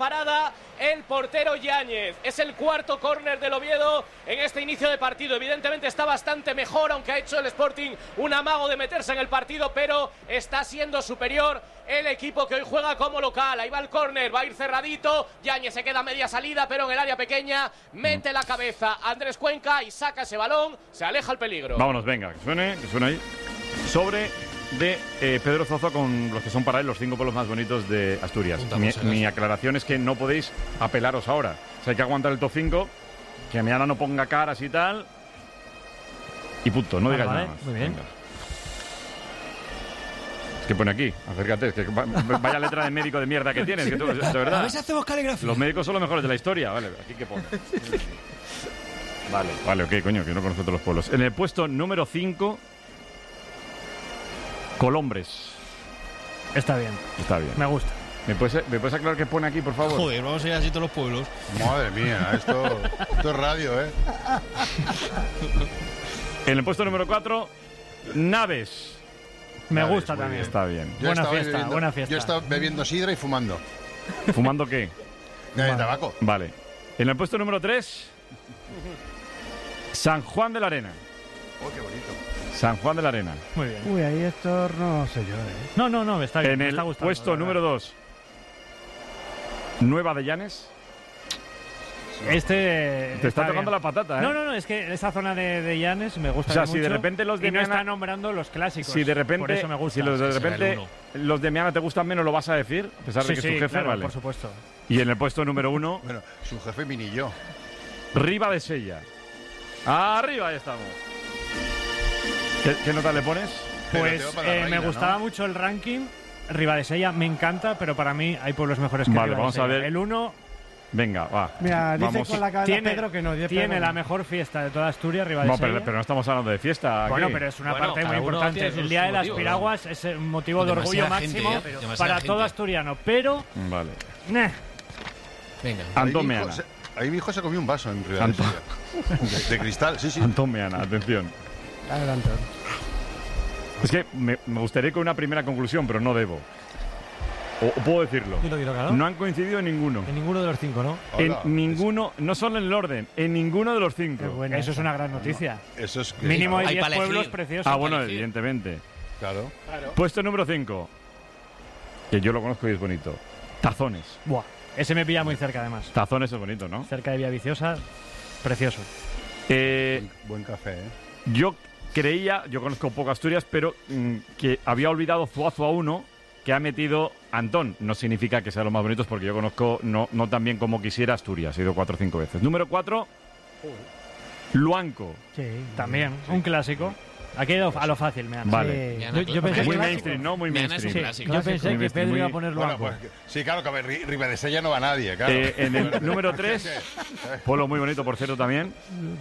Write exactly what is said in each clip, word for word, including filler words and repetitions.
parada el portero Yáñez. Es el cuarto córner del Oviedo en este inicio de partido. Evidentemente está bastante mejor, aunque ha hecho el Sporting un amago de meterse en el partido, pero está siendo superior el equipo que hoy juega como local. Ahí va el córner, va a ir cerradito. Yáñez se queda a media salida, pero en el área pequeña mete la cabeza Andrés Cuenca y saca ese balón. Se aleja el peligro. Vámonos, venga, que suene, que suene ahí. Sobre de eh, Pedro Zozo con los que son para él los cinco pueblos más bonitos de Asturias. Mi, mi aclaración es que no podéis apelaros ahora. O sea, hay que aguantar el top cinco, que mañana no ponga caras y tal. Y punto, no digas vale, nada más. Muy bien. Venga. Es que pone aquí, acércate, es que vaya letra de médico de mierda que tienes, que tú, de verdad. A ver si hacemos caligrafía. Los médicos son los mejores de la historia, vale, aquí que pone. Vale, vale, ok, coño, que no conozco todos los pueblos. En el puesto número cinco, Colombres. Está bien. Está bien. Me gusta. ¿Me puedes, ¿Me puedes aclarar qué pone aquí, por favor? Joder, vamos a ir así todos los pueblos. Madre mía, esto, esto es radio, ¿eh? En el puesto número cuatro, Naves. Me Naves, gusta muy también. bien. Está bien. Yo Buena estaba fiesta, bebiendo- buena fiesta. Yo he estado bebiendo sidra y fumando. ¿Fumando qué? De tabaco. Vale. En el puesto número tres, San Juan de la Arena. Oh, qué bonito. San Juan de la Arena. Muy bien. Uy, ahí esto no sé yo, ¿eh? No, no, no, me está bien. En me el está gustando, puesto la verdad. número dos, Nueva de Llanes. Este. Te está tocando bien. la patata, ¿eh? No, no, no, es que esa zona de, de Llanes me gusta O sea, mucho. si de repente los de y no Miana- está nombrando los clásicos. Si de repente, Por eso me gusta. si los de Ese era el repente uno. los de Miana te gustan menos, lo vas a decir, a pesar Sí, de que sí, es tu jefe, claro, vale. por supuesto. Y en el puesto número uno, Bueno, su jefe mini yo. Riva de Sella. Arriba, ahí estamos. ¿Qué, qué nota le pones? Pero Pues te va para la eh, reina, me gustaba ¿no? mucho el ranking. Ribadesella me encanta, pero para mí hay pueblos mejores que Vale, vamos a Ribadesella. ver. El uno Venga, va. Mira, dice Vamos. con la cabeza tiene, Pedro que no. diez tiene Pedro la no. mejor fiesta de toda Asturias, No, Ribadesella. pero, pero no estamos hablando de fiesta. Bueno, aquí. pero es una Bueno, parte muy cada uno importante. tiene sus El Día de las motivos, Piraguas es un motivo de orgullo Demasiada gente, máximo ¿eh? Demasiada para gente. todo asturiano. Pero, Vale. nah, Venga. Antón Ahí mi hijo Meana. se- Ahí mi hijo se comió un vaso en realidad. Antón. De, de cristal, sí, sí. Antón Meana, atención. Adelante. Es que me, me gustaría ir con una primera conclusión, pero no debo. O, o puedo decirlo. Dilo, dilo, claro. No han coincidido en ninguno. En ninguno de los cinco, ¿no? En Hola. ninguno, no solo en el orden, en ninguno de los cinco. Qué buena eso es esa. una gran noticia. Eso es. Mínimo hay Hay diez para pueblos elegir. preciosos. Ah, bueno, elegir. evidentemente. Claro. Puesto número cinco, que yo lo conozco y es bonito. Tazones. Buah, ese me pilla muy cerca además. Tazones es bonito, ¿no? Cerca de Villaviciosa, precioso. Eh, Buen, buen café, ¿eh? yo creía, yo conozco poco Asturias, pero mm, que había olvidado Zuazo a uno que ha metido Antón. No significa que sea los más bonitos porque yo conozco no, no tan bien como quisiera Asturias. He ido cuatro o cinco veces. Número cuatro, Luanco. Sí. También, un clásico. Aquí he ido a lo fácil, me han. Vale. Sí. Meana, Yo, yo pensé Muy que, mainstream, ¿no? Muy Meana es un mainstream. clásico. yo pensé Muy que Pedro muy- iba a poner Bueno, Luanco. pues, sí, claro, que a ver, Ri- Ribadesella no va nadie, claro. Eh, en el número tres, pueblo muy bonito, por cierto, también.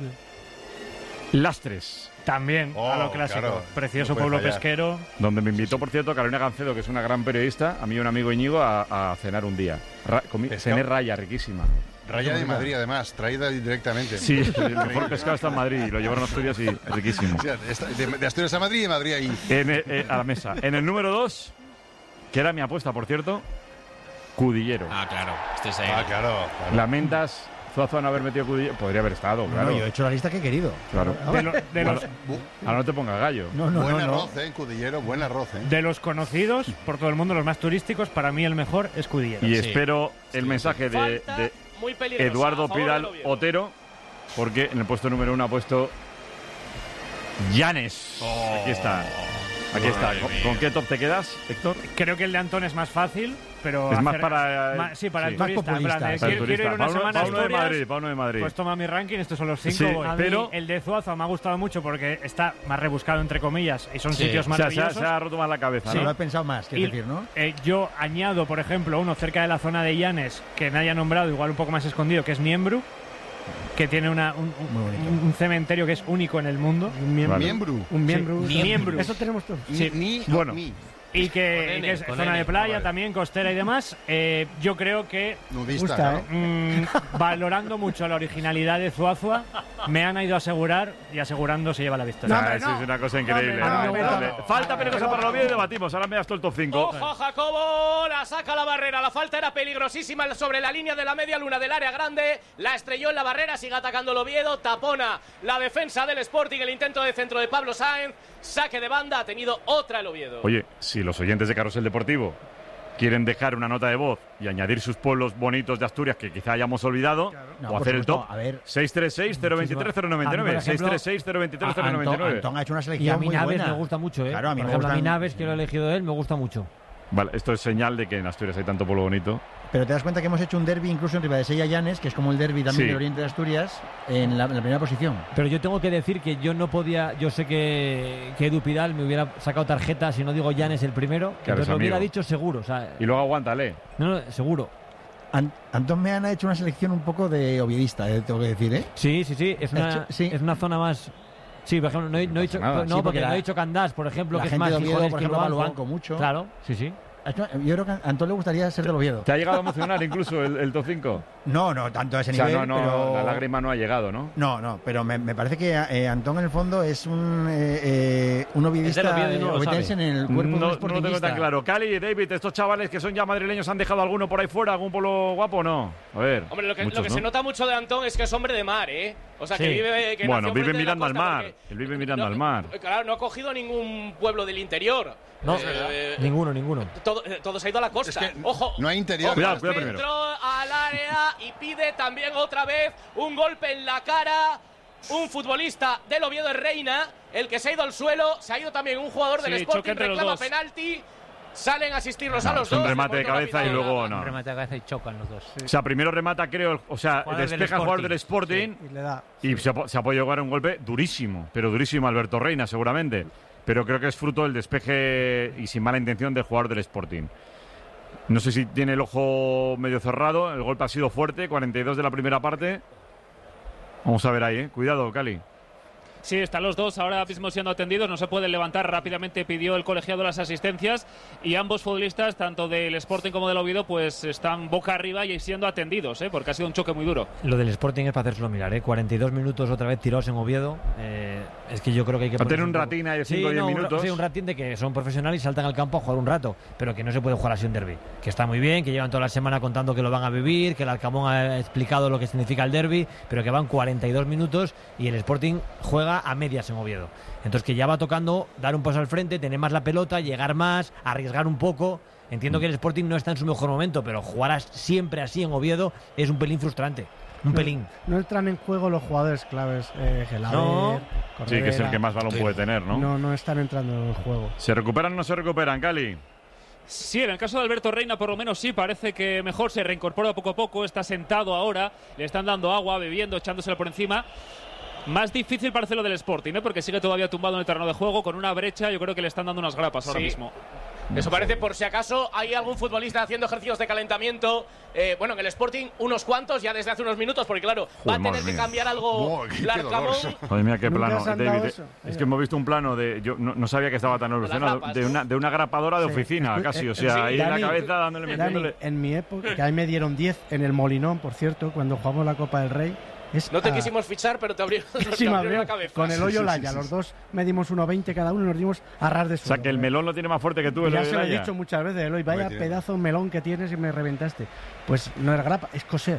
Lastres, También, Oh, a lo clásico. claro. Precioso No puede pueblo fallar. pesquero. donde me invitó, por cierto, Carolina Gancedo, que es una gran periodista, a mí y un amigo Íñigo, a, a cenar un día. Ra, comí, Pescado. cené raya, riquísima. Raya de Madrid, además, traída directamente. Sí, el mejor pescado está en Madrid, y lo llevaron a Asturias y riquísimo. Sí, está- de, de Asturias a Madrid y de Madrid ahí. En, eh, eh, a la mesa. En el número dos, que era mi apuesta, por cierto, Cudillero. Ah, claro. Este es ahí. Ah, claro. claro. Lamentas, Zuazo, no haber metido Cudillero. Podría haber estado, No, claro. yo he hecho la lista que he querido. Claro. De, lo- de los, Bu- Ahora no te pongas gallo. No, no, buen no, no. arroz, ¿eh? En Cudillero, buen arroz, ¿eh? de los conocidos por todo el mundo, los más turísticos, para mí el mejor es Cudillero. Y Sí. espero el mensaje de, Falta de muy peligrosa, a Eduardo favor Pidal del Oviedo. Otero, porque en el puesto número uno ha puesto Llanes. Oh. Aquí está. Aquí está. Madre ¿Con, mía. con qué top te quedas, Héctor? Creo que el de Antón es más fácil, pero. Es más hacer- para- ma- sí, para sí. el Más turista. En plan, populista, de, sí. Para el quiero, quiero ir turista. una Pa' uno- semana a pa' uno de Asturias, Madrid, pa' uno de Madrid. Pues toma mi ranking, estos son los cinco. Sí, A mí pero- el de Zuazo me ha gustado mucho porque está más rebuscado, entre comillas, y son Sí. sitios O sea, se ha, maravillosos. se ha roto más la cabeza, Sí, ¿no? lo he pensado más, Y, quiero decir, ¿no? eh, yo añado, por ejemplo, uno cerca de la zona de Llanes que nadie ha nombrado, igual un poco más escondido, que es Miembro, que tiene una, un, un- Muy bonito. un cementerio que es único en el mundo. Un miembro. Vale. Miembro. Un miembro. Sí, miembro. Eso tenemos todos. Sí. Ni, Bueno. ni. y que, Con N, y que es con zona N. de playa Ah, vale. también, costera y demás. Eh, yo creo que Nudista, Gusta, ¿no? ¿eh? mm, valorando mucho la originalidad de Zuazua, me han ido a asegurar y asegurando se lleva la victoria. Ah, hombre, eso no. es una cosa increíble. No, hombre, ¿no? no, Dale. no, no. Falta peligrosa para el Oviedo y debatimos. Ahora me das todo el top cinco. Ojo, Jacobo, la saca a la barrera. La falta era peligrosísima sobre la línea de la media luna del área grande. La estrelló en la barrera, sigue atacando el Oviedo. Tapona la defensa del Sporting. El intento de centro de Pablo Sáenz. Saque de banda, ha tenido otra el Oviedo. Oye, si los oyentes de Carrusel Deportivo quieren dejar una nota de voz y añadir sus pueblos bonitos de Asturias que quizá hayamos olvidado, No, o por hacer el supuesto, top, a ver. seis tres seis, cero dos tres, cero nueve A mí, nueve, por seis ejemplo, tres seis, cero dos tres, cero A- nueve Antón, nueve. Antón ha hecho una Y selección a mí muy Naves buena. me gusta mucho, ¿eh? Claro, a mí Por me ejemplo, a mí gustan- Naves, que lo he elegido de él, me gusta mucho. Vale, esto es señal de que en Asturias hay tanto pueblo bonito. Pero te das cuenta que hemos hecho un derbi incluso en Ribadesella Llanes, que es como el derbi también Sí. del oriente de Asturias, en la, en la primera posición. Pero yo tengo que decir que yo no podía, yo sé que, que Edu Pidal me hubiera sacado tarjeta si no digo Llanes el primero, Claro, entonces es lo hubiera amigo. dicho seguro, o sea, Y luego aguántale. no, no, seguro. An- Antón Meana ha hecho una selección un poco de oviedista, eh, tengo que decir, ¿eh? Sí, sí, sí, es una, Sí. es una zona más. Sí, por ejemplo, no he, no he pasa dicho, nada. no, Sí, porque, porque no la- he dicho Candás, por ejemplo, la que es gente más de Oviedo, Gijones por que ejemplo, va al Luanco. banco mucho. Claro, sí, sí. Yo creo que a Antón le gustaría ser del Oviedo. ¿Te ha llegado a emocionar incluso el, el top cinco? No, no, tanto a ese O sea, nivel, no, no, pero... la lágrima no ha llegado, ¿no? No, no, pero me, me parece que eh, Antón en el fondo es un, eh, eh, un Es del ovidista Oviedo y no lo obetense sabe. en el cuerpo No, de un no lo tengo sportingista. tan claro. Cali, David, estos chavales que son ya madrileños, ¿han dejado alguno por ahí fuera? ¿Algún polo guapo o no? A ver. Hombre, lo que, muchos, lo que ¿no? se nota mucho de Antón es que es hombre de mar, ¿eh? O sea, que Sí. vive. Que Bueno, nació vive frente de la mirando al costa mar. porque- Él vive mirando no, al mar. Claro, no ha cogido ningún pueblo del interior. No, Eh, ninguno, ninguno. todo, eh, todo se ha ido a la costa. Es que Ojo. no hay interior. Ojo Cuidado, al cuidado centro, primero. al área y pide también otra vez un golpe en la cara. Un futbolista del Oviedo de Reina, el que se ha ido al suelo. Se ha ido también un jugador del Sí, Sporting, choque entre los reclama dos. penalti. Salen a asistirlos No, a los es un dos. remate de Por una cabeza y pintada. luego no. Un remate de cabeza y chocan los dos. O sea, primero remata, creo, el- o sea, Jugador del despeja el jugador del Sporting. Sporting Y le da. y se, ha po- se ha podido jugar un golpe durísimo, pero durísimo Alberto Reina, seguramente. Pero creo que es fruto del despeje y sin mala intención del jugador del Sporting. No sé si tiene el ojo medio cerrado, el golpe ha sido fuerte, cuarenta y dos de la primera parte. Vamos a ver ahí, ¿eh? Cuidado, Cali. Sí, están los dos ahora mismo siendo atendidos, no se pueden levantar rápidamente, pidió el colegiado las asistencias y ambos futbolistas, tanto del Sporting como del Oviedo, pues están boca arriba y siendo atendidos, ¿eh? Porque ha sido un choque muy duro. Lo del Sporting es para hacérselo mirar, ¿eh? cuarenta y dos minutos otra vez tirados en Oviedo. Eh, es que yo creo que hay que Va a tener ponerse un poco- ratín ahí de Sí, cinco o diez no, un ra- minutos. Sí, un ratín de que son profesionales y saltan al campo a jugar un rato, pero que no se puede jugar así un derby. Que está muy bien, que llevan toda la semana contando que lo van a vivir, que el Alcamón ha explicado lo que significa el derby, pero que van cuarenta y dos minutos y el Sporting juega a medias en Oviedo. Entonces que ya va tocando dar un paso al frente, tener más la pelota, llegar más, arriesgar un poco. Entiendo que el Sporting no está en su mejor momento, pero jugar as- siempre así en Oviedo es un pelín frustrante. Un pelín. No entran en juego los jugadores claves, eh, Gelaber, No. Sí, que es el que más balón Sí. puede tener, ¿no? No, no están entrando en el juego. ¿Se recuperan o no se recuperan, Cali? Sí, en el caso de Alberto Reina, por lo menos sí, parece que mejor se reincorpora poco a poco, está sentado ahora, le están dando agua, bebiendo, echándosela por encima. Más difícil parece lo del Sporting, ¿eh? Porque sigue todavía tumbado en el terreno de juego, con una brecha, yo creo que le están dando unas grapas ahora Sí. mismo. Eso parece, por si acaso hay algún futbolista haciendo ejercicios de calentamiento. Eh, bueno, en el Sporting unos cuantos ya desde hace unos minutos, porque claro, va a madre tener que mía. cambiar algo Oh, qué- qué Larcamón. dolor. Madre mía, qué ¿Nunca plano, os han David. dado eh, eso? Es que hemos visto un plano de. Yo no, no sabía que estaba tan evolucionado. grapas, De ¿no? una, de una grapadora de Sí. oficina, Escu- casi. O eh, sea, sí, ahí en Dani, la cabeza dándole, Dani, metiéndole. en mi época, que a mí me dieron diez en el Molinón, por cierto, cuando jugamos la Copa del Rey. Es No te a- quisimos fichar, pero te abrieron, te Sí, me abrieron abrió. la cabeza. Con el hoyo Laya, los dos medimos uno veinte cada uno y nos dimos a ras de O suelo. sea, que el ¿eh? melón lo tiene más fuerte que tú. Y el ya de se lo he Laya. dicho muchas veces, Eloy, vaya Hombre, tiene- pedazo de melón que tienes y me reventaste. Pues no es grapa, es coser.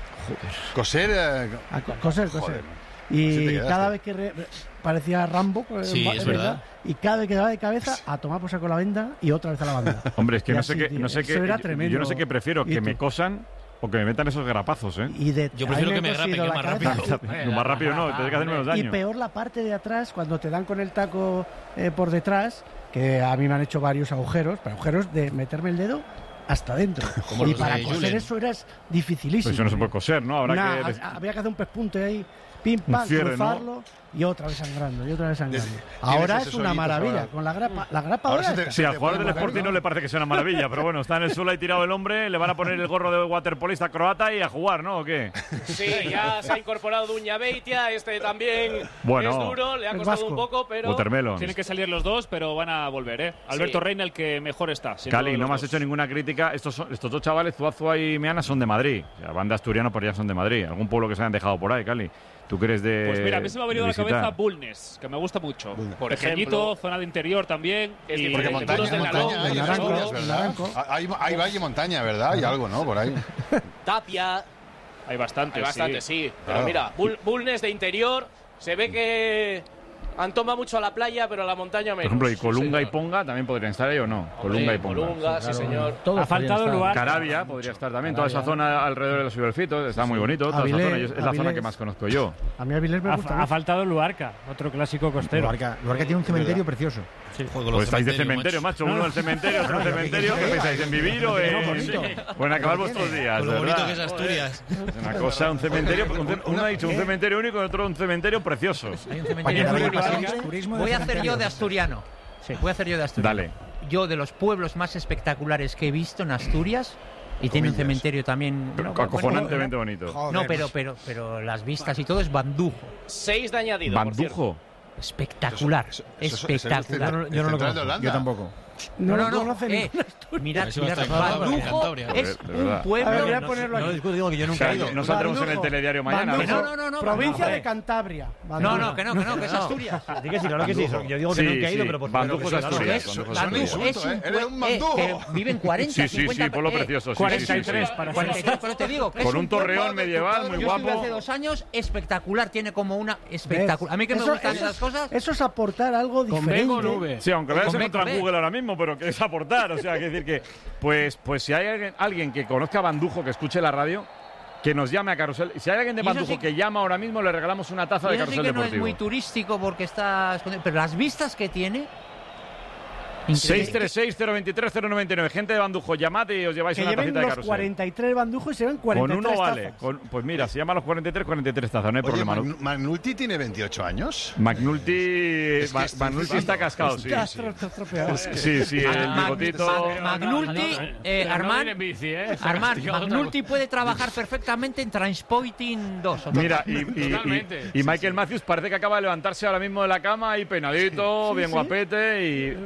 Coser. eh, A co- coser, Joder, coser. ¿no? Así Y te quedaste. cada vez que re- parecía Rambo, eh, Sí, va- es es verdad. Y cada vez que daba de cabeza, a tomar por saco la venda y otra vez a la banda. Hombre, es que Y no así, sé qué. tío, No sé eso qué era yo- tremendo. yo no sé qué prefiero, ¿Y que tú? me cosan o que me metan esos garapazos, ¿eh? Y de, Yo a mí prefiero que me he grapen, cosido que la más cabeza. rápido. Lo más rápido no, tienes que hacer menos Y daño. peor la parte de atrás, cuando te dan con el taco eh, por detrás, que a mí me han hecho varios agujeros, pero agujeros de meterme el dedo hasta adentro. Como Y los para de coser Julen. eso era dificilísimo. Pues eso no se puede coser, ¿no? Habrá Nah, que. ha- había que hacer un pespunte ahí. pim, pam, cierre, cruzarlo ¿no? y otra vez sangrando, y otra vez sangrando. Desde- Ahora tienes es una esos maravilla, ahora. con la grapa, la grapa Ahora ahora se te- está. Sí, al te jugador pone del maravilla. Sporting no le parece que sea una maravilla, pero bueno, está en el suelo ahí tirado el hombre, le van a poner el gorro de waterpolista croata y a jugar, ¿no? ¿O qué? Sí, ya se ha incorporado Duña Beitia, este también Bueno, es duro, le ha el costado vasco. un poco, pero... Watermelon. Tienen que salir los dos, pero van a volver, ¿eh? Alberto Sí. Reina, el que mejor está. sin duda Cali, de no los me has dos. hecho ninguna crítica. Estos, son- estos dos chavales, Zuazua y Meana, son de Madrid. O sea, van de asturiano, pero ya son de Madrid. Algún pueblo que se hayan dejado por ahí, Cali. ¿Tú crees de Pues mira, a mí se me ha venido a de la cabeza visitar? Bulnes, que me gusta mucho. Por Pequeñito, ejemplo. zona de interior también. Es y Porque diferente. montaña, Muros de montaña, Nalón, hay, de en Naranco, Asturias, de ¿verdad? Naranco. Hay, hay valle y montaña, ¿verdad? Hay algo, ¿no? Por ahí. Tapia, Hay bastante, hay bastante, sí. Pero Claro. mira, Bul- Bulnes de interior, se ve que han tomado mucho a la playa, pero a la montaña menos. Por ejemplo, y Sí, Colunga y señor. Ponga también podrían estar ahí o no. Hombre, Colunga y Ponga. Colunga, sí, señor. Todos Ha faltado podían estar. lugar. Carabia podría estar también. Toda esa Carabia. zona alrededor de los Iberfitos. Está muy bonito. Toda esa Avilés, zona. Yo- Es la zona Avilés. que más conozco yo. A mí Avilés me Ha, gusta ha mucho. faltado Luarca, otro clásico costero. Luarca, Luarca tiene un cementerio precioso. Pues estáis de cementerio, macho. Uno del cementerio, otro del cementerio. ¿Qué pensáis? ¿En vivir o en, bonito. o en acabar vuestros días? Con lo ¿verdad? bonito que es Asturias. Es una cosa, un cementerio. un ce- Uno ha dicho un cementerio único y otro un cementerio precioso. Hay un Para cementerio que muy nadie pase bonito. turismo de Voy a hacer cementerio. yo de asturiano. Voy a hacer yo de asturiano. Dale. Yo de los pueblos más espectaculares que he visto en Asturias, y tiene un Comillas. cementerio también. Pero bueno, acojonantemente bonito. bueno, no, pero, pero, pero las vistas y todo es Bandujo. Seis de añadido, por cierto. Bandujo. Espectacular. Eso- eso- eso- eso es el espectacular. centro- Yo no lo central de conozco. Holanda. Yo tampoco. No, No, lo no, conoce eh, ningún asturiano. mirad, Eso va a mirad, estar en Bandujo Cantabria. es De verdad. un pueblo. A ver, voy a no- ponerlo No aquí. discuto, digo que yo O nunca sea, he ido. no saldremos en el Bandujo. telediario mañana. Bandujo. No, no, no, no, Provincia Bandujo. de Cantabria. No, Bandujo. no, que no, que no, que es Asturias. Sí que sí, claro que sí. Bandujo. Yo digo que Sí, nunca he ido, sí. pero por Bandujo supuesto es que claro. Asturias. Es, Bandujo es Bandujo Asturias. es un, Eres un pue- bandujo. eh, que viven cuarenta, Sí, sí, sí, cincuenta, pueblo eh, precioso. sí, cuarenta y sí, sí, tres sí. para cuarenta y tres, pero te digo que es Con un pueblo torreón medieval muy Yo estuve guapo. hace dos años, espectacular, tiene como una espectacular. A mí que me Eso- gustan eso- esas cosas. Eso es aportar algo Con diferente. B, con V. Sí, aunque veas Con en B, otra con B. Google ahora mismo, pero que es aportar. O sea, que decir que, pues, pues si hay alguien, alguien que conozca a Bandujo, que escuche la radio, que nos llame a Carrusel. Si hay alguien de Y eso Bandujo sí- que llama ahora mismo, le regalamos una taza Y de eso sí Carrusel que no es Deportivo. muy turístico porque está escondido, pero las vistas que tiene. seis tres seis, cero dos tres, cero nueve nueve. Gente de Bandujo, llamad y os lleváis Que una lleven tacita de los Carrusel. cuarenta y tres bandujos y se ven Con cuarenta y tres uno vale. tazas. Con- pues mira, se llama los cuarenta y tres, cuarenta y tres tazas, no hay Oye, problema. ¿no? Magnu- Magnulti tiene veintiocho años. McNulty, Es que Ma- estoy McNulty flipando. está cascado, sí. Está sí. estro- está estropeado. Sí, sí, el Mag- bigotito. Mag- Magnulti, eh, Armand, Armand, Magnulti puede trabajar perfectamente en Transpoiting dos. Mira, y, y- Totalmente. y- y Michael Matthews parece que acaba de levantarse ahora mismo de la cama, ahí peinadito, bien guapete. Y,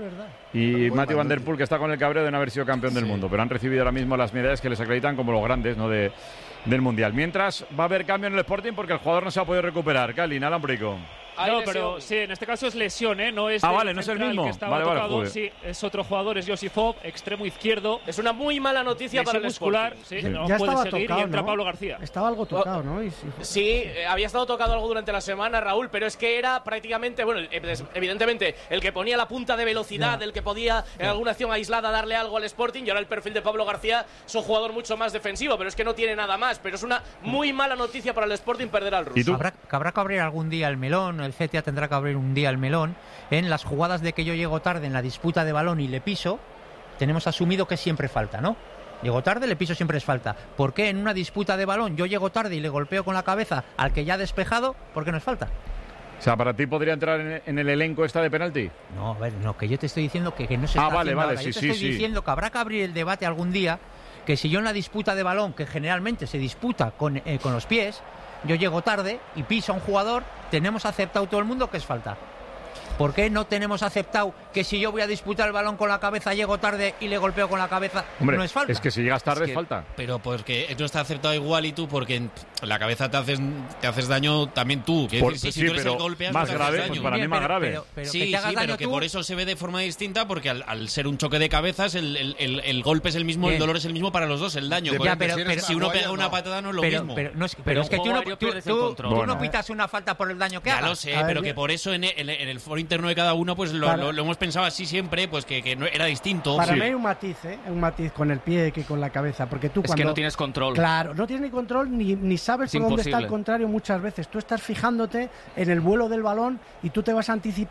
y Matthew Van Der Poel, que está con el cabreo de no haber sido campeón del mundo. Pero han recibido ahora mismo las medallas que les acreditan como los grandes, ¿no? de, del Mundial. Mientras va a haber cambio en el Sporting porque el jugador no se ha podido recuperar. Cali, Alambrico. Hay No, lesión. pero sí, en este caso es lesión, ¿eh? No es Ah, del vale, no es el central mismo. que estaba Vale, vale, tocado. joder. Sí, es otro jugador, es Josifov, extremo izquierdo. Es una muy mala noticia para Lesión el muscular, Sporting. sí, no Ya puede estaba seguir tocado, y entra ¿no? Pablo García. Estaba algo tocado, ¿no? Y sí. Sí, eh, había estado tocado algo durante la semana, Raúl, pero es que era prácticamente, bueno, eh, pues, evidentemente, el que ponía la punta de velocidad, el que podía en alguna acción aislada darle algo al Sporting, y ahora el perfil de Pablo García es un jugador mucho más defensivo, pero es que no tiene nada más. Pero es una muy mala noticia para el Sporting perder al ruso. ¿Y tú? Habrá, que habrá que abrir algún día el melón, el C T A tendrá que abrir un día el melón. En las jugadas de que yo llego tarde en la disputa de balón y le piso, tenemos asumido que siempre falta, ¿no? Llego tarde, le piso, siempre es falta. ¿Por qué en una disputa de balón yo llego tarde y le golpeo con la cabeza al que ya ha despejado? ¿Por qué no es falta? O sea, ¿para ti podría entrar en, en el elenco esta de penalti? No, a ver, no, que yo te estoy diciendo que, que no se Ah, está vale, haciendo vale, ahora. sí, Yo te sí, estoy sí. diciendo que habrá que abrir el debate algún día, que si yo en la disputa de balón, que generalmente se disputa con, eh, con los pies, yo llego tarde y piso a un jugador, tenemos aceptado todo el mundo que es falta. ¿Por qué no tenemos aceptado que si yo voy a disputar el balón con la cabeza, llego tarde y le golpeo con la cabeza, Hombre, no es falta? es que si llegas tarde Es es que- falta. Pero porque no está aceptado igual y tú, porque en la cabeza te haces, te haces daño también tú. Quiero Por- decir, si, sí, si tú eres pero el golpeas, más no te haces grave, daño. pues para mí Bien, más pero- grave. pero- pero que sí, te hagas sí, daño pero que tú- por eso se ve de forma distinta, porque al, al ser un choque de cabezas, el, el- el- el golpe es el mismo, Bien. el dolor es el mismo para los dos, el daño. Depende, Ya, pero- si eres pero- si uno aguayo, pega una no. patada no es lo pero, mismo. pero no es, pero Pero es que en tú juego no, aéreo tú- pierdes el tú- control. tú Bueno. no pitas una falta por el daño que Ya hagas. lo sé, A ver, pero bien. que por eso en el, en el foro interno de cada uno pues lo, Para- lo- lo hemos pensado así siempre, pues que, que no era distinto. Para Sí. mí hay un matiz, ¿eh? Un matiz con el pie que con la cabeza. Porque tú Es cuando... que no tienes control. Claro, no tienes ni control ni, ni sabes Es por dónde está el imposible. contrario muchas veces. Tú estás fijándote en el vuelo del balón y tú te vas a anticipar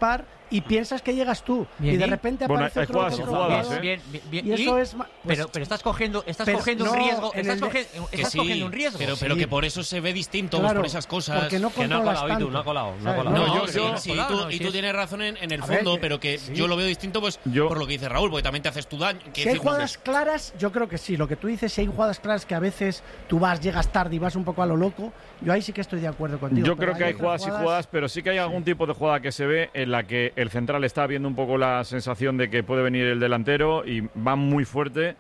y piensas que llegas tú Bien, y de bien. repente Bueno, aparece hay otro jugadas y controlador, jugadas, ¿eh? Bien, bien, bien. y eso Y- es ma- pues, pero, pero estás cogiendo, estás pero cogiendo no, un riesgo. en Estás, el de- cogiendo, Que estás sí, cogiendo un riesgo. Pero, pero Sí. que por eso se ve distinto, pues, Claro, por esas cosas. porque no Que no ha controlas colado, Itu, tanto, no ha colado, no ha ¿sabes? colado. No, No, yo, yo- sí, yo- sí, Claro, tú, no, y sí tú es- tienes razón en, en el A ver, fondo, que- pero que sí. yo lo veo distinto pues Yo- por lo que dice Raúl, porque también te haces tu daño. Que Si hay decir, jugadas claras, yo creo que sí. Lo que tú dices, si hay jugadas claras que a veces tú vas, llegas tarde y vas un poco a lo loco, yo ahí sí que estoy de acuerdo contigo. Yo pero creo que hay otras jugadas y jugadas, pero sí que hay algún tipo de jugada que se ve en la que el central está viendo un poco la sensación de que puede venir el delantero y va muy fuerte.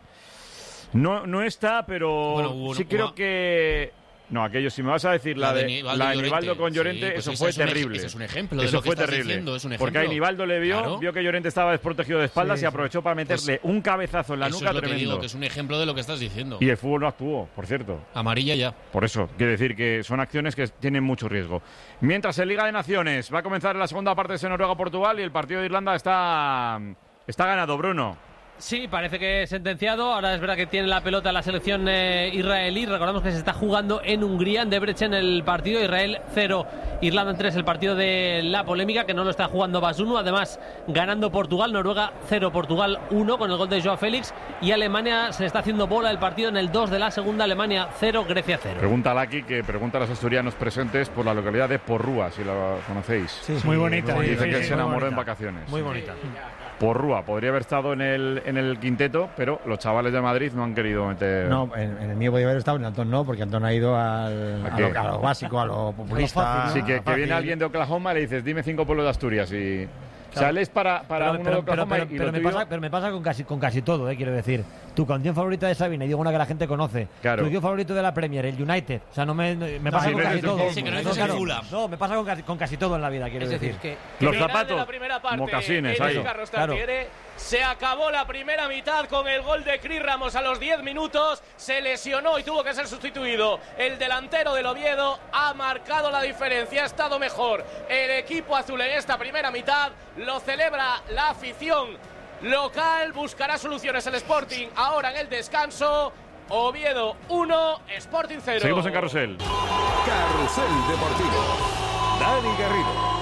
No, no está, pero Bueno, hubo- sí hubo- creo que... No, aquello, si me vas a decir la, La de de, Nivaldo la de Llorente. Nivaldo con Llorente, Sí, pues eso ese fue es un ej- terrible. ese es un ejemplo de eso lo que fue estás terrible. diciendo, es un Porque ahí ejemplo. Nivaldo le vio, Claro. vio que Llorente estaba desprotegido de espaldas Sí, y sí. aprovechó para meterle un cabezazo en la Eso nuca es lo que tremendo. digo, que es un ejemplo de lo que estás diciendo. Y el fútbol no actuó, por cierto. Amarilla ya. Por eso, quiere decir que son acciones que tienen mucho riesgo. Mientras en Liga de Naciones va a comenzar la segunda parte de Noruega-Portugal y el partido de Irlanda está, está ganado, Bruno. Sí, parece que es sentenciado. Ahora es verdad que tiene la pelota la selección eh, israelí. Recordamos que se está jugando en Hungría, en Debrecen, el partido. Israel cero, Irlanda tres, el partido de la polémica, que no lo está jugando Basuno. Además, ganando Portugal, Noruega cero, Portugal uno, con el gol de Joao Félix. Y Alemania se le está haciendo bola el partido en el dos de la segunda. Alemania cero, Grecia cero. Pregunta a Laki, que pregunta a los asturianos presentes por la localidad de Porrúa, si la conocéis. Sí, Muy bonita. muy Dice Sí, que sí, se muy enamoró en bonita. vacaciones. Muy bonita. Porrúa, podría haber estado en el, en el quinteto, pero los chavales de Madrid no han querido meter... No, en, en el mío podía haber estado, en Antón no, porque Antón ha ido al, ¿A a, qué? lo, a lo básico, a lo populista. fácil, Sí, que, que fácil. viene alguien de Oklahoma y le dices, dime cinco pueblos de Asturias y... Claro. Sales para, para pero, uno pero- de Oklahoma pero- y pero lo me tuyo- pasa, pero me pasa con casi, con casi todo, eh, quiero decir. Tu canción favorita de Sabina, y digo una que la gente conoce. Claro. Tu equipo favorito de la Premier, el United. O sea, no me, me No, pasa sí, con no casi eres del todo. Fulham. Sí, que no eres del Fulham. No, me pasa con casi, con casi todo en la vida, quiero Es decir, decir. que Los Final zapatos, de la primera parte, mocasines, Edu ahí. Carlos Claro. Tartiere. Se acabó la primera mitad con el gol de Cris Ramos a los diez minutos. Se lesionó y tuvo que ser sustituido. El delantero del Oviedo ha marcado la diferencia. Ha estado mejor el equipo azul en esta primera mitad. Lo celebra la afición local. Buscará soluciones el Sporting ahora en el descanso. Oviedo uno, Sporting cero. Seguimos en Carrusel. Carrusel Deportivo. Dani Garrido.